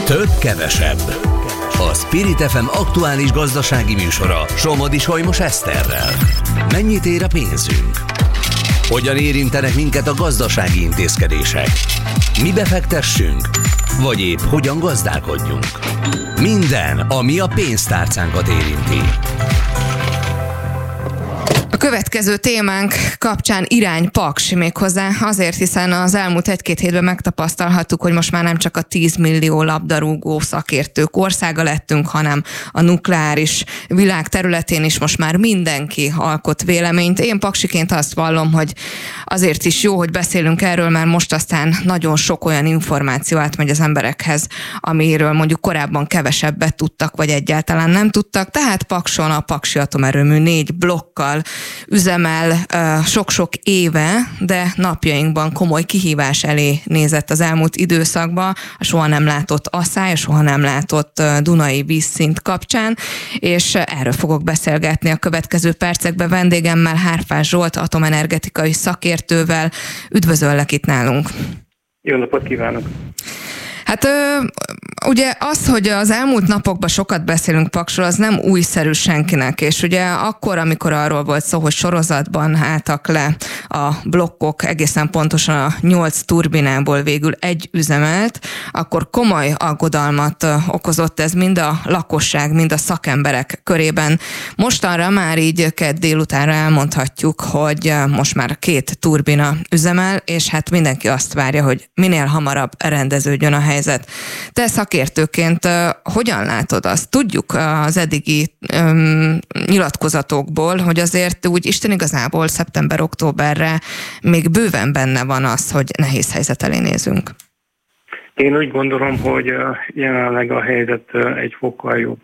Több kevesebb. A Spirit FM aktuális gazdasági műsora Somodi Solymos Eszterrel. Mennyit ér a pénzünk? Hogyan érintenek minket a gazdasági intézkedések? Mi befektessünk? Vagy épp hogyan gazdálkodjunk? Minden, ami a pénztárcánkat érinti. A következő témánk kapcsán irány paks, méghozzá azért, hiszen az elmúlt 1-2 hétben megtapasztalhattuk, hogy most már nem csak a 10 millió labdarúgó szakértők országa lettünk, hanem a nukleáris világ területén is most már mindenki alkot véleményt. Én paksiként azt vallom, hogy azért is jó, hogy beszélünk erről, mert most aztán nagyon sok olyan információ átmegy az emberekhez, amiről mondjuk korábban kevesebbet tudtak, vagy egyáltalán nem tudtak. Tehát Pakson a Paksi Atomerőmű 4 blokkal üzemel sok-sok éve, de napjainkban komoly kihívás elé nézett az elmúlt időszakban a soha nem látott asszály, a soha nem látott dunai vízszint kapcsán, és erről fogok beszélgetni a következő percekben vendégemmel, Hárfás Zsolt atomenergetikai szakértővel. Üdvözöllek itt nálunk! Jó napot kívánok! Hát ugye az, hogy az elmúlt napokban sokat beszélünk Paksról, az nem újszerű senkinek, és ugye akkor, amikor arról volt szó, hogy sorozatban álltak le a blokkok, egészen pontosan a 8 turbinából végül egy üzemelt, akkor komoly aggodalmat okozott ez mind a lakosság, mind a szakemberek körében. Mostanra már így kedd délutánra elmondhatjuk, hogy most már 2 turbina üzemel, és hát mindenki azt várja, hogy minél hamarabb rendeződjön a helyzet. Te szakértőként hogyan látod azt? Tudjuk az eddigi nyilatkozatokból, hogy azért úgy Isten igazából szeptember-októberre még bőven benne van az, hogy nehéz helyzet elé nézünk. Én úgy gondolom, hogy jelenleg a helyzet egy fokkal jobb,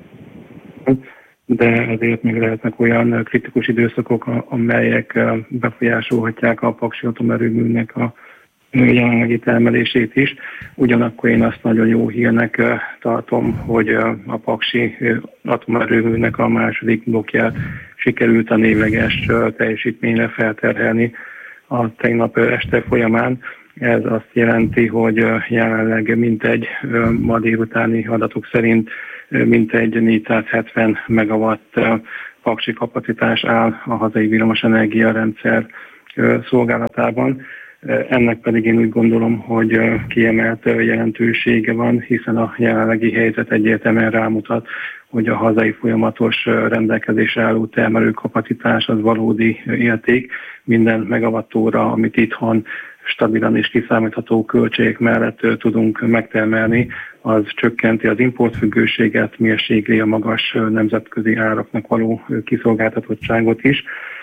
de azért még lehetnek olyan kritikus időszakok, amelyek befolyásolhatják a Paksi Atomerőműnek a jelenlegi termelését is. Ugyanakkor én azt nagyon jó hírnek tartom, hogy a Paksi Atomerőműnek a második blokkját sikerült a névleges teljesítményre felterhelni a tegnap este folyamán. Ez azt jelenti, hogy jelenleg mintegy ma délutáni adatok szerint mintegy 470 megawatt paksi kapacitás áll a hazai villamosenergia rendszer szolgálatában. Ennek pedig én úgy gondolom, hogy kiemelt jelentősége van, hiszen a jelenlegi helyzet egyértelműen rámutat, hogy a hazai folyamatos rendelkezésre álló termelőkapacitás az valódi érték. Minden megawattóra, amit itthon stabilan és kiszámítható költségek mellett tudunk megtermelni, az csökkenti az importfüggőséget, mérségli a magas nemzetközi áraknak való kiszolgáltatottságot is.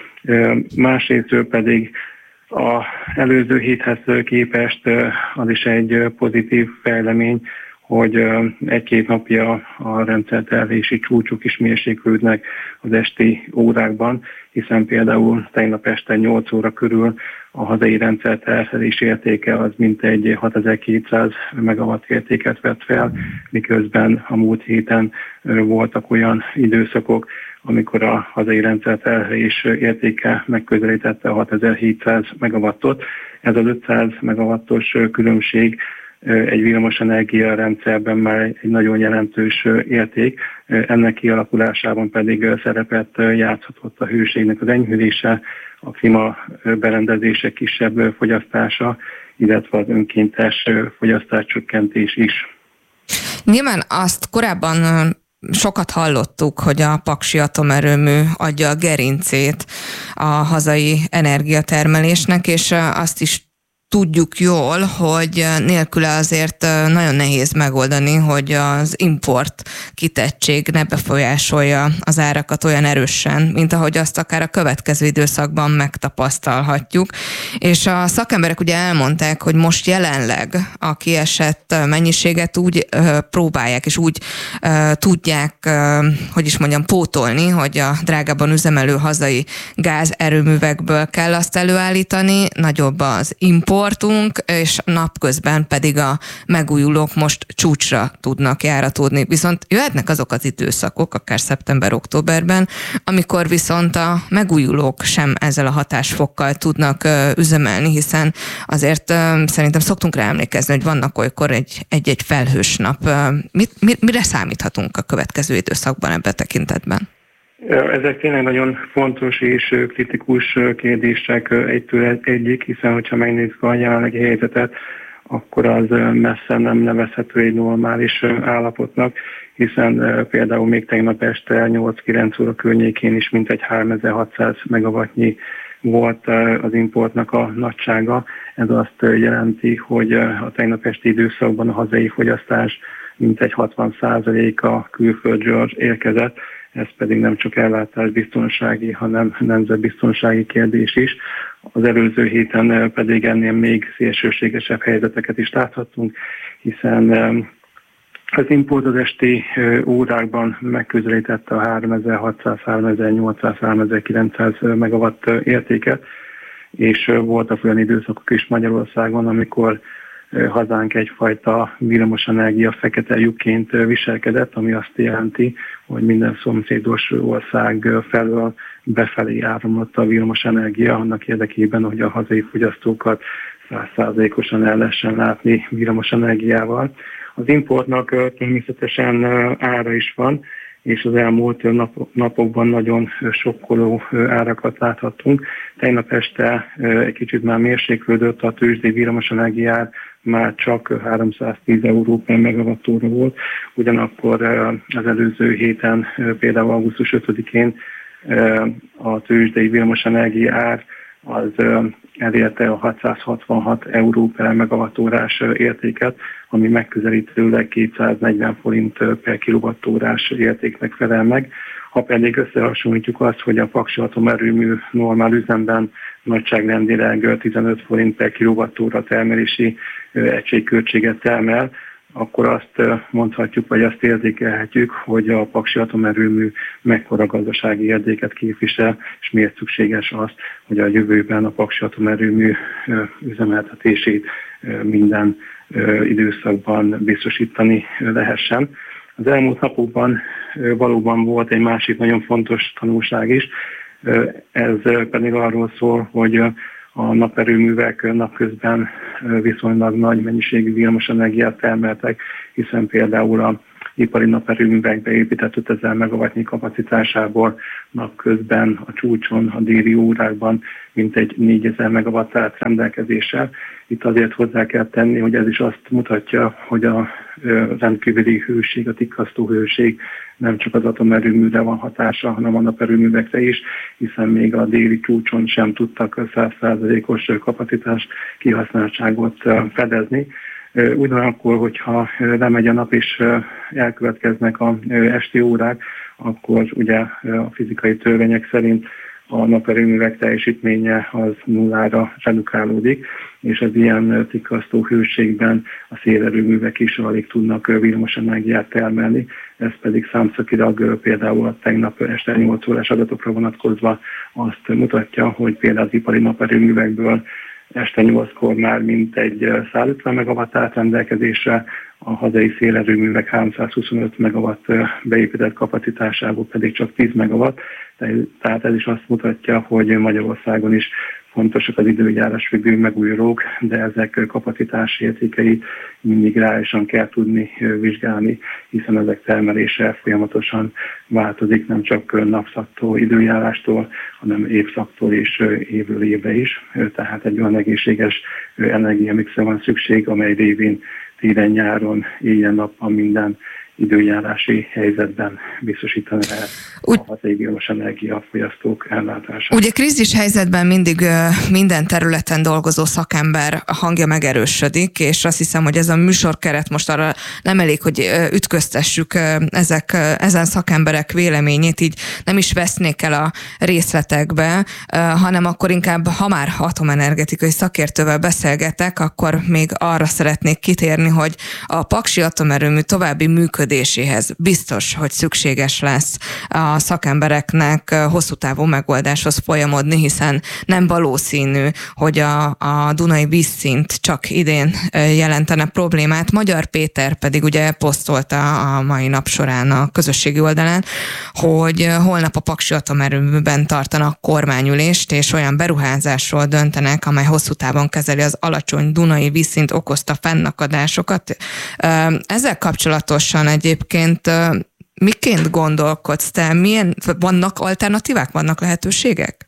Másrésztről pedig az előző héthez képest az is egy pozitív fejlemény, hogy 1-2 napja a rendszerterhelési csúcsok is mérséklődnek az esti órákban, hiszen például tegnap este 8 óra körül a hazai rendszerterhelés értéke az mintegy 6200 megawatt értéket vett fel, miközben a múlt héten voltak olyan időszakok, amikor a hazai rendszerterhelés értéke megközelítette a 6700 megawattot. Ez az 500 megawattos különbség egy villamosenergia rendszerben már egy nagyon jelentős érték, ennek kialakulásában pedig szerepet játszhatott a hőségnek az enyhülése, a klímaberendezések kisebb fogyasztása, illetve az önkéntes fogyasztáscsökkentés is. Nyilván azt korábban sokat hallottuk, hogy a Paksi Atomerőmű adja a gerincét a hazai energiatermelésnek, és azt is tudjuk jól, hogy nélküle azért nagyon nehéz megoldani, hogy az import kitettség ne befolyásolja az árakat olyan erősen, mint ahogy azt akár a következő időszakban megtapasztalhatjuk. És a szakemberek ugye elmondták, hogy most jelenleg a kiesett mennyiséget úgy próbálják, és úgy tudják, hogy is mondjam, pótolni, hogy a drágában üzemelő hazai gázerőművekből kell azt előállítani, nagyobb az import, importunk, és napközben pedig a megújulók most csúcsra tudnak járatódni. Viszont jöhetnek azok az időszakok, akár szeptember-októberben, amikor viszont a megújulók sem ezzel a hatásfokkal tudnak üzemelni, hiszen azért szerintem szoktunk rá emlékezni, hogy vannak olykor egy felhős nap. Mire számíthatunk a következő időszakban ebben tekintetben? Ezek tényleg nagyon fontos és kritikus kérdések egytől egyik, hiszen hogyha megnézzük a jelenlegi helyzetet, akkor az messze nem nevezhető egy normális állapotnak, hiszen például még tegnap este 8-9 óra környékén is mintegy 3600 megawattnyi volt az importnak a nagysága. Ez azt jelenti, hogy a tegnap esti időszakban a hazai fogyasztás mintegy 60%-a külföldről érkezett, ez pedig nem csak ellátásbiztonsági, hanem nemzetbiztonsági kérdés is. Az előző héten pedig ennél még szélsőségesebb helyzeteket is láthattunk, hiszen az import az esti órákban megközelítette a 3600, 3800, 3900 megawatt értéket, és voltak olyan időszakok is Magyarországon, amikor hazánk egyfajta villamosenergia fekete lyukként viselkedett, ami azt jelenti, hogy minden szomszédos ország felől befelé áramlott a villamosenergia annak érdekében, hogy a hazai fogyasztókat 100%-osan el lehessen látni villamosenergiával. Az importnak természetesen ára is van, és az elmúlt napokban nagyon sokkoló árakat láthattunk. Tegnap este egy kicsit már mérséklődött a tőzsdei villamosenergia, már csak 310 euró per megawattóra volt, ugyanakkor az előző héten, például augusztus 5-én a tőzsdei villamosenergia ár az elérte a 666 euró per megawattórás értéket, ami megközelítőleg 240 forint per kilowattórás értéknek felel meg. Ha pedig összehasonlítjuk azt, hogy a paksi atomerőmű normál üzemben nagyságrendileg 15 forint per kilowattóra termelési egységköltséget termel, akkor azt mondhatjuk, vagy azt érzékelhetjük, hogy a paksi atomerőmű mekkora gazdasági értéket képvisel, és miért szükséges az, hogy a jövőben a paksi atomerőmű üzemeltetését minden időszakban biztosítani lehessen. Az elmúlt napokban valóban volt egy másik nagyon fontos tanulság is, ez pedig arról szól, hogy a naperőművek napközben viszonylag nagy mennyiségű villamosenergiát termeltek, hiszen például a ipari naperőművek beépített 5000 megawattnyi kapacitásából napközben a csúcson, a déli órákban mintegy 4000 megawatt állt rendelkezéssel. Itt azért hozzá kell tenni, hogy ez is azt mutatja, hogy a rendkívüli hőség, a tikkasztó hőség nem csak az atomerőműre van hatása, hanem a naperőművekre is, hiszen még a déli csúcson sem tudtak 100%-os kapacitás kihasználtságot fedezni. Ugyanakkor, hogyha lemegy a nap és elkövetkeznek az esti órák, akkor ugye a fizikai törvények szerint a naperőművek teljesítménye az nullára redukálódik, és az ilyen tikkasztó hőségben a szélerőművek is alig tudnak villamosenergiát termelni. Ez pedig számszakilag például a tegnap este 8 órás adatokra vonatkozva azt mutatja, hogy például az ipari naperőművekből este 8-kor már mintegy 150 megawatt állt rendelkezésre, a hazai szélerőművek 325 megawatt beépített kapacitásából pedig csak 10 megawatt, tehát ez is azt mutatja, hogy Magyarországon is fontosak az időjárás függő megújulók, de ezek kapacitási értékeit mindig reálisan kell tudni vizsgálni, hiszen ezek termelése folyamatosan változik, nem csak napszaktól, időjárástól, hanem évszaktól és évről évre is. Tehát egy olyan egészséges energiamixre van szükség, amely révén télen-nyáron, éjjel-nappal minden időjárási helyzetben biztosítani lehet a hazai villamosenergia fogyasztók ellátását. Ugye krízis helyzetben mindig minden területen dolgozó szakember hangja megerősödik, és azt hiszem, hogy ez a műsorkeret most arra nem elég, hogy ütköztessük ezen szakemberek véleményét, így nem is vesznék el a részletekbe, hanem akkor inkább, ha már atomenergetikai szakértővel beszélgetek, akkor még arra szeretnék kitérni, hogy a paksi atomerőmű további működése működéséhez biztos, hogy szükséges lesz a szakembereknek hosszú távú megoldáshoz folyamodni, hiszen nem valószínű, hogy a Dunai vízszint csak idén jelentene problémát. Magyar Péter pedig ugye posztolta a mai nap során a közösségi oldalán, hogy holnap a Paksi atomerőműben tartanak kormányülést, és olyan beruházásról döntenek, amely hosszú távon kezeli az alacsony Dunai vízszint okozta fennakadásokat. Ezzel kapcsolatosan egyébként miként gondolkodsz te? Vannak alternatívák, vannak lehetőségek?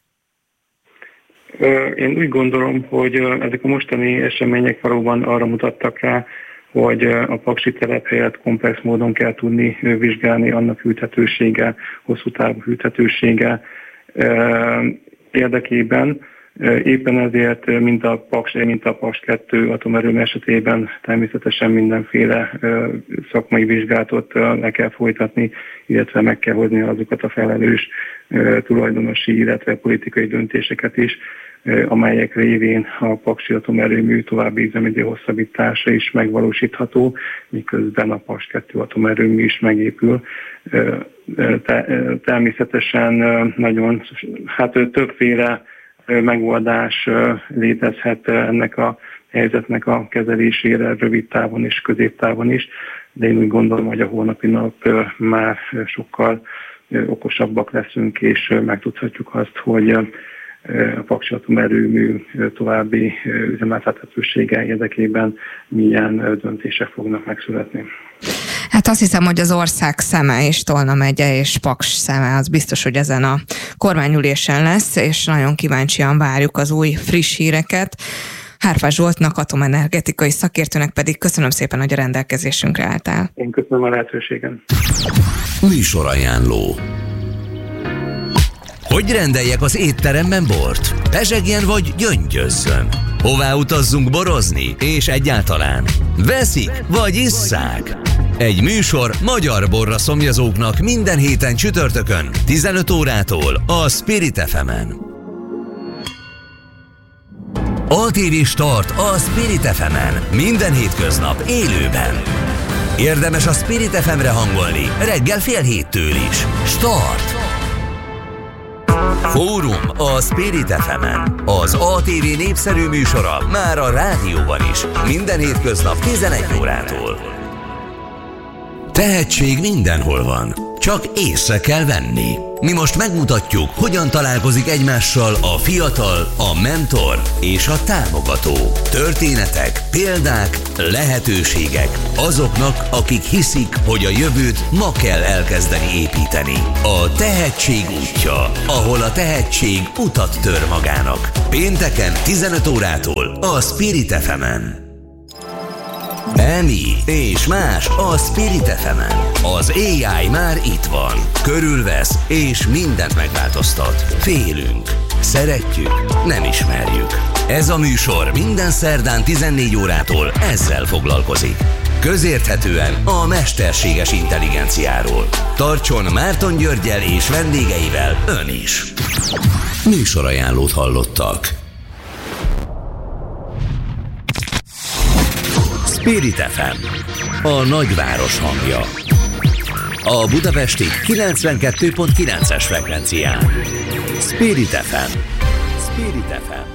Én úgy gondolom, hogy ezek a mostani események valóban arra mutattak rá, hogy a paksi telephelyet komplex módon kell tudni vizsgálni, annak hűthetősége, hosszú távú hűthetősége érdekében. Éppen ezért, mint a Paks 2 atomerőmű esetében természetesen mindenféle szakmai vizsgálatot le kell folytatni, illetve meg kell hozni azokat a felelős tulajdonosi, illetve politikai döntéseket is, amelyek révén a Paksi atomerőmű további üzemidő hosszabbítása is megvalósítható, miközben a Paks 2 atomerőmű is megépül. Természetesen nagyon, többféle megoldás létezhet ennek a helyzetnek a kezelésére rövid távon és középtávon is, de én úgy gondolom, hogy a holnapi nap már sokkal okosabbak leszünk, és megtudhatjuk azt, hogy a Paksi atomerőmű további üzemeltethetősége érdekében milyen döntések fognak megszületni. Hát azt hiszem, hogy az ország szeme és Tolna megye és Paks szeme az biztos, hogy ezen a kormányülésen lesz, és nagyon kíváncsian várjuk az új friss híreket. Hárpás Zsoltnak, atomenergetikai szakértőnek pedig köszönöm szépen, hogy a rendelkezésünkre álltál. Én köszönöm a lehetőségen. Műsorajánló. Hogy rendeljek az étteremben bort? Pezsegjen vagy gyöngyözzön? Hová utazzunk borozni? És egyáltalán veszik vagy isszák? Egy műsor magyar borra szomjazóknak minden héten csütörtökön 15 órától a Spirit FM-en. ATV Start a Spirit FM-en minden hétköznap élőben. Érdemes a Spirit FM-re hangolni reggel 6:30 is. Start! Fórum a Spirit FM-en. Az ATV népszerű műsora már a rádióban is. Minden hétköznap 11 órától. Tehetség mindenhol van, csak észre kell venni. Mi most megmutatjuk, hogyan találkozik egymással a fiatal, a mentor és a támogató. Történetek, példák, lehetőségek azoknak, akik hiszik, hogy a jövőt ma kell elkezdeni építeni. A tehetség útja, ahol a tehetség utat tör magának. Pénteken 15 órától a Spirit FM-en. Emi és más a Spirit FM-en. Az AI már itt van. Körülvesz és mindent megváltoztat. Félünk, szeretjük, nem ismerjük. Ez a műsor minden szerdán 14 órától ezzel foglalkozik. Közérthetően a mesterséges intelligenciáról. Tartson Márton Györggyel és vendégeivel ön is. Műsorajánlót hallottak. Spirit FM, a nagyváros hangja. A budapesti 92.9-es frekvencián. Spirit FM. Spirit FM.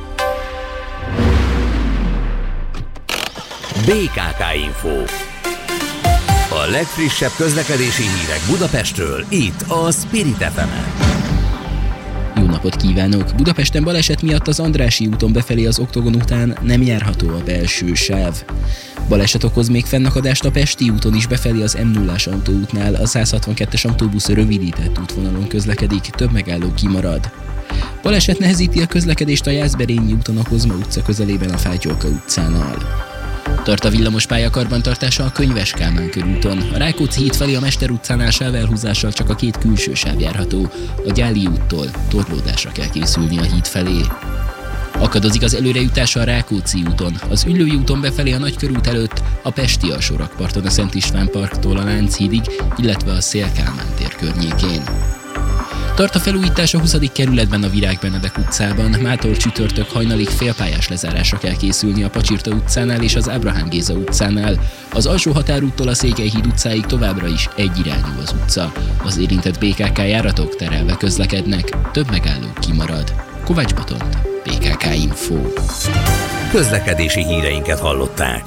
BKK Info. A legfrissebb közlekedési hírek Budapestről, itt a Spirit FM-en. Jó napot kívánok! Budapesten baleset miatt az Andrássy úton befelé az Oktogon után nem járható a belső sáv. Baleset okoz még fennakadást a Pesti úton is befelé az M0-ás autóútnál, a 162-es autóbusz rövidített útvonalon közlekedik, több megálló kimarad. Baleset nehezíti a közlekedést a Jászberényi úton a Kozma utca közelében a Fátyolka utcánál. Tart a villamospálya karbantartása a Könyves Kálmán körúton. A Rákóczi híd felé a Mester utcánál sávelhúzással csak a két külső sáv járható. A Gyáli úttól torlódásra kell készülni a híd felé. Akadozik az előrejutás a Rákóczi úton, az Üllői úton befelé a Nagykörút előtt, a Pesti alsórakparton a Szent István parktól a Lánchídig, illetve a Széll Kálmán tér környékén. Tart a felújítás a 20. kerületben a Virág Benedek utcában. Mától csütörtök hajnalig félpályás lezárásra kell készülni a Pacsirta utcánál és az Ábrahám Géza utcánál. Az alsó határúttól a Székelyhíd utcáig továbbra is egyirányú az utca. Az érintett BKK járatok terelve közlekednek, több megálló kimarad. Kovács Botont, BKK Info. Közlekedési híreinket hallották.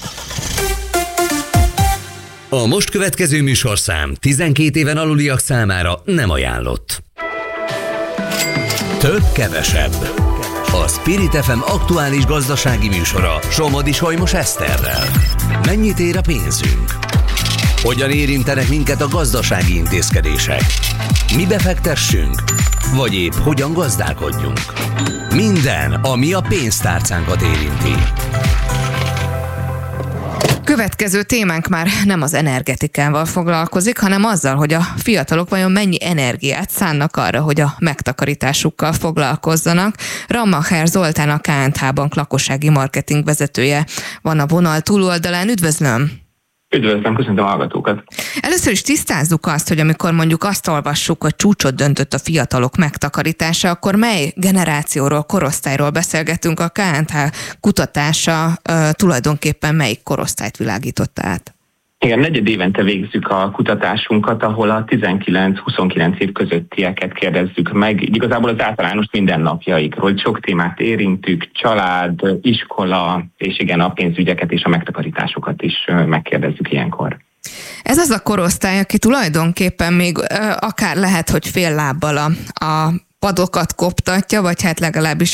A most következő műsorszám 12 éven aluliak számára nem ajánlott. Több-kevesebb. A Spirit FM aktuális gazdasági műsora Somodi Solymos Eszterrel. Mennyit ér a pénzünk? Hogyan érintenek minket a gazdasági intézkedések? Mi befektessünk? Vagy épp hogyan gazdálkodjunk? Minden, ami a pénztárcánkat érinti. Következő témánk már nem az energetikával foglalkozik, hanem azzal, hogy a fiatalok vajon mennyi energiát szánnak arra, hogy a megtakarításukkal foglalkozzanak. Rammacher Zoltán, a KNH Bank lakossági marketing vezetője van a vonal túloldalán. Üdvözlöm! Üdvözlöm, köszöntöm a hallgatókat! Először is tisztázzuk azt, hogy amikor mondjuk azt olvassuk, hogy csúcsot döntött a fiatalok megtakarítása, akkor mely generációról, korosztályról beszélgetünk? A KNH kutatása tulajdonképpen melyik korosztályt világította át? Igen, negyed évente végzzük a kutatásunkat, ahol a 19-29 év közöttieket kérdezzük meg. Igazából az általános mindennapjaikról sok témát érintünk, család, iskola, és igen, a pénzügyeket és a megtakarításokat is megkérdezzük ilyenkor. Ez az a korosztály, aki tulajdonképpen még akár lehet, hogy fél lábbal a padokat koptatja, vagy hát legalábbis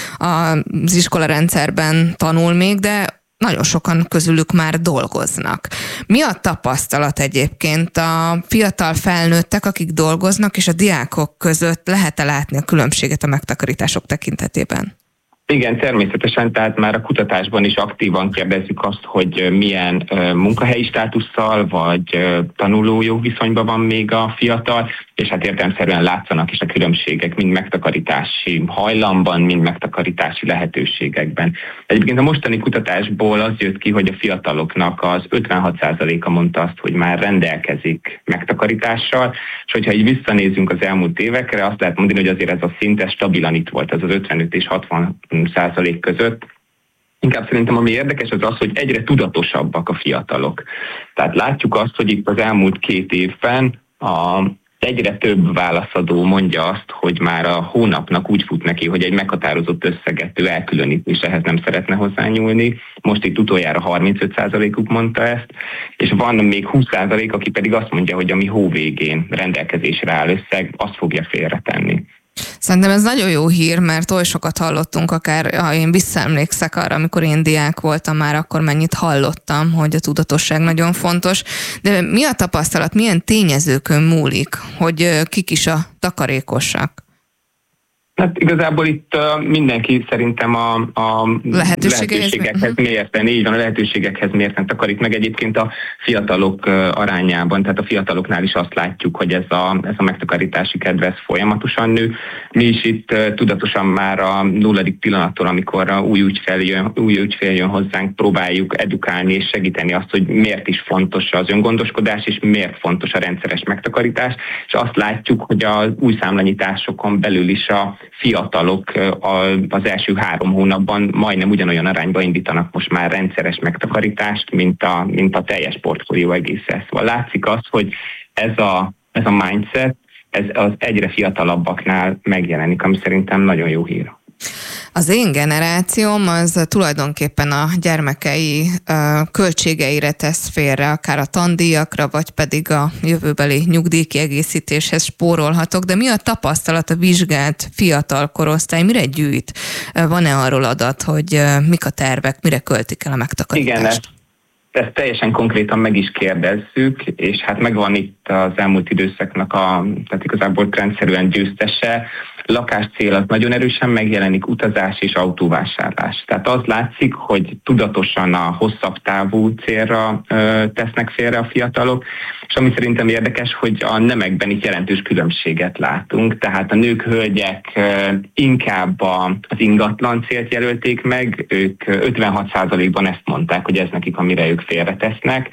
az iskolarendszerben tanul még, de nagyon sokan közülük már dolgoznak. Mi a tapasztalat egyébként a fiatal felnőttek, akik dolgoznak, és a diákok között? Lehet-e látni a különbséget a megtakarítások tekintetében? Igen, természetesen, tehát már a kutatásban is aktívan kérdezzük azt, hogy milyen munkahelyi státusszal vagy tanuló jogviszonyban van még a fiatal, és hát értelemszerűen látszanak is a különbségek mind megtakarítási hajlamban, mind megtakarítási lehetőségekben. Egyébként a mostani kutatásból az jött ki, hogy a fiataloknak az 56%-a mondta azt, hogy már rendelkezik megtakarítással, és hogyha így visszanézünk az elmúlt évekre, azt lehet mondani, hogy azért ez a szint stabilan itt volt, ez az 55 és 60% között. Inkább szerintem ami érdekes az az, hogy egyre tudatosabbak a fiatalok. Tehát látjuk azt, hogy itt az elmúlt 2 évben egyre több válaszadó mondja azt, hogy már a hónapnak úgy fut neki, hogy egy meghatározott összeget ő elkülönít, és ehhez nem szeretne hozzányúlni. Most itt utoljára 35%-uk mondta ezt, és van még 20%, aki pedig azt mondja, hogy ami hó végén rendelkezésre áll összeg, azt fogja félretenni. Szerintem ez nagyon jó hír, mert oly sokat hallottunk, akár ha én visszaemlékszek arra, amikor én diák voltam már, akkor mennyit hallottam, hogy a tudatosság nagyon fontos. De mi a tapasztalat, milyen tényezőkön múlik, hogy kik is a takarékosak? Hát igazából itt mindenki szerintem a lehetőségekhez mérten, így van, a lehetőségekhez mérten takarít meg. Egyébként a fiatalok arányában, tehát a fiataloknál is azt látjuk, hogy ez a megtakarítási kedv folyamatosan nő. Mi is itt tudatosan már a 0. pillanattól, amikor új ügyfél jön hozzánk, próbáljuk edukálni és segíteni azt, hogy miért is fontos az öngondoskodás, és miért fontos a rendszeres megtakarítás, és azt látjuk, hogy az új számlanyításokon belül is a fiatalok az első 3 hónapban majdnem ugyanolyan arányba indítanak most már rendszeres megtakarítást, mint a teljes portfólió egészen. Szóval látszik az, hogy ez a mindset, ez az egyre fiatalabbaknál megjelenik, ami szerintem nagyon jó hír. Az én generációm az tulajdonképpen a gyermekei költségeire tesz félre, akár a tandíjakra, vagy pedig a jövőbeli nyugdíjkiegészítéshez spórolhatok, de mi a tapasztalat, a vizsgált fiatal korosztály, mire gyűjt? Van-e arról adat, hogy mik a tervek, mire költik el a megtakarítást? Igen, ezt teljesen konkrétan meg is kérdezzük, és hát megvan itt az elmúlt időszaknak tehát igazából rendszerűen győztese. Lakáscél az nagyon erősen megjelenik, utazás és autóvásárlás. Tehát az látszik, hogy tudatosan a hosszabb távú célra tesznek félre a fiatalok, és ami szerintem érdekes, hogy a nemekben itt jelentős különbséget látunk, tehát a nők, hölgyek inkább az ingatlan célt jelölték meg, ők 56%-ban ezt mondták, hogy ez nekik, amire ők félretesznek,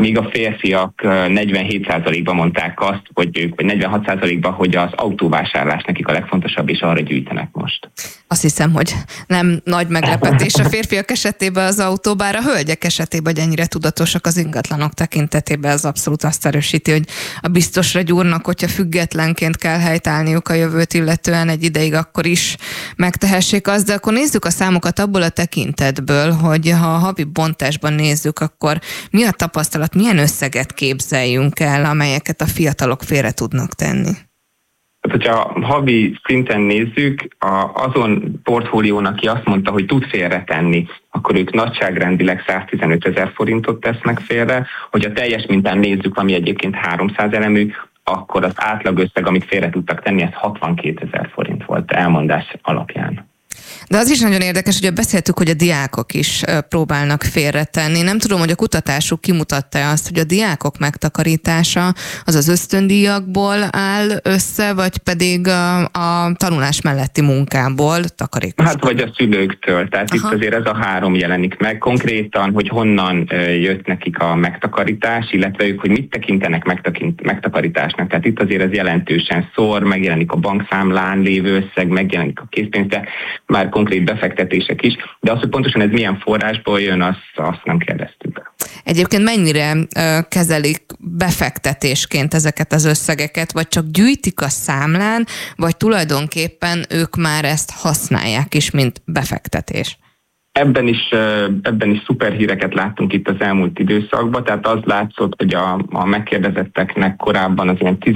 míg a férfiak 47%-ban mondták azt, hogy ők, vagy 46%-ban, hogy az autóvásárlás nekik a legfontosabb, és arra gyűjtenek most. Azt hiszem, hogy nem nagy meglepetés a férfiak esetében az autó, bár a hölgyek esetében, hogy ennyire tudatosak az ingatlanok tekintetében, az abszolút azt erősíti, hogy a biztosra gyúrnak, hogyha függetlenként kell helytállniuk a jövőt illetően egy ideig, akkor is megtehessék azt, de akkor nézzük a számokat abból a tekintetből, hogy ha a havi bontásban nézzük, akkor mi a tapasztalat, milyen összeget képzeljünk el, amelyeket a fiatalok félre tudnak tenni? Tehát, hogyha havi szinten nézzük, azon portfólión, aki azt mondta, hogy tud félretenni, akkor ők nagyságrendileg 115 000 forintot tesznek félre. Hogyha teljes mintán nézzük, ami egyébként 300 elemű, akkor az átlagösszeg, amit félre tudtak tenni, ez 62 000 forint volt elmondás alapján. De az is nagyon érdekes, hogy beszéltük, hogy a diákok is próbálnak félretenni. Nem tudom, hogy a kutatásuk kimutatta azt, hogy a diákok megtakarítása az ösztöndíjakból áll össze, vagy pedig a tanulás melletti munkából takarékoskodnak. Hát vagy a szülőktől. Tehát Itt azért ez a három jelenik meg. Konkrétan, hogy honnan jött nekik a megtakarítás, illetve ők, hogy mit tekintenek megtakarításnak. Tehát itt azért ez jelentősen szor, megjelenik a bankszámlán lévő összeg, megjelenik a készpénz, de már konkrét befektetések is, de az, hogy pontosan ez milyen forrásból jön, azt nem kérdeztük. Egyébként mennyire kezelik befektetésként ezeket az összegeket, vagy csak gyűjtik a számlán, vagy tulajdonképpen ők már ezt használják is, mint befektetés? Ebben is szuper híreket láttunk itt az elmúlt időszakban, tehát az látszott, hogy a megkérdezetteknek korábban az ilyen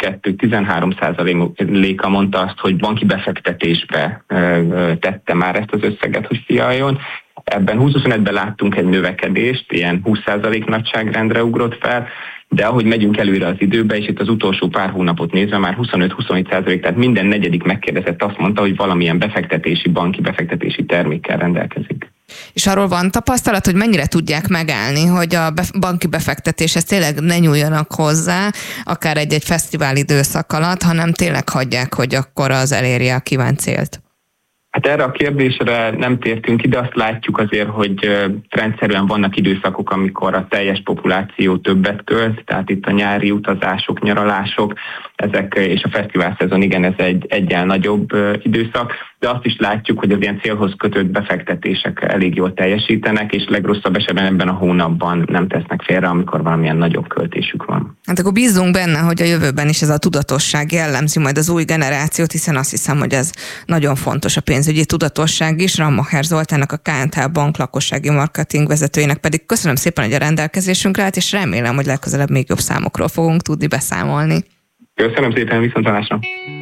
12-13%-a mondta azt, hogy banki befektetésbe tette már ezt az összeget, hogy fialjon. Ebben 2021-ben láttunk egy növekedést, ilyen 20% nagyságrendre ugrott fel, de ahogy megyünk előre az időbe, és itt az utolsó pár hónapot nézve már 25-27%, tehát minden negyedik megkérdezett azt mondta, hogy valamilyen banki befektetési termékkel rendelkezik. És arról van tapasztalat, hogy mennyire tudják megállni, hogy a banki befektetéshez tényleg ne nyúljanak hozzá, akár egy fesztivál időszak alatt, hanem tényleg hagyják, hogy akkor az elérje a kívánt célt? Hát erre a kérdésre nem tértünk ide, azt látjuk azért, hogy rendszerűen vannak időszakok, amikor a teljes populáció többet költ, tehát itt a nyári utazások, nyaralások, ezek és a fesztivál szezon, igen, ez egy egyen nagyobb időszak, de azt is látjuk, hogy az ilyen célhoz kötött befektetések elég jól teljesítenek, és legrosszabb esetben ebben a hónapban nem tesznek félre, amikor valamilyen nagyobb költésük van. Hát akkor bízunk benne, hogy a jövőben is ez a tudatosság jellemzi majd az új generációt, hiszen azt hiszem, hogy ez nagyon fontos, a pénzügyi tudatosság is. Rammacher Zoltánnak, a KNTH Bank lakossági marketing vezetőjének pedig köszönöm szépen, hogy a rendelkezésünkre állt, és remélem, hogy legközelebb még jobb számokról fogunk tudni beszámolni. Köszönöm szépen, viszontlátásra!